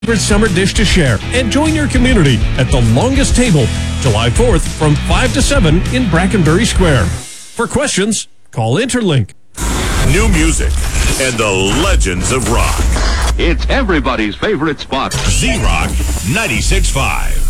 favorite summer dish to share and join your community at the Longest Table, July 4th from 5 to 7 in Brackenbury Square. For questions, call Interlink. New music and the legends of rock. It's everybody's favorite spot. Z-Rock 96.5.